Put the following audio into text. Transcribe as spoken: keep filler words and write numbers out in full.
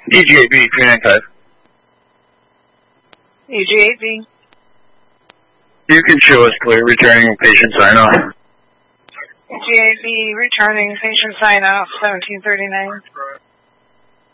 E G A B three nine five. E G A B. You can show us clear returning patient sign off. E G A B returning patient sign off seventeen thirty-nine.